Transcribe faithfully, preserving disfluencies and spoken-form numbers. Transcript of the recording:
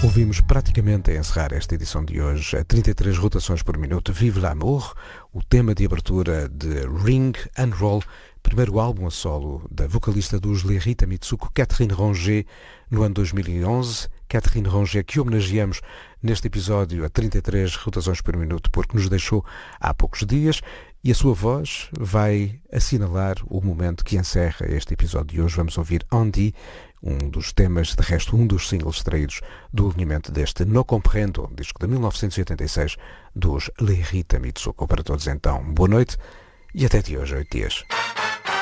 Ouvimos praticamente a encerrar esta edição de hoje a trinta e três rotações por minuto Vive l'amour, o tema de abertura de Ring and Roll, primeiro álbum a solo da vocalista dos Les Rita Mitsuko, Catherine Ronget, no ano dois mil e onze. Catherine Ronget, que homenageamos neste episódio a trinta e três rotações por minuto, porque nos deixou há poucos dias, e a sua voz vai assinalar o momento que encerra este episódio de hoje. Vamos ouvir Andy, um dos temas, de resto, um dos singles extraídos do alinhamento deste No Comprendo, disco de mil novecentos e oitenta e seis, dos Les Rita Mitsuko. Para todos, então, boa noite e até de hoje, oito dias.